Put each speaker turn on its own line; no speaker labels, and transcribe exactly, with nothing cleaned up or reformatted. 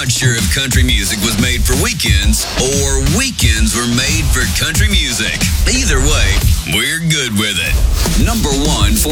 not sure if country music was made for weekends or weekends were made for country music. Either way,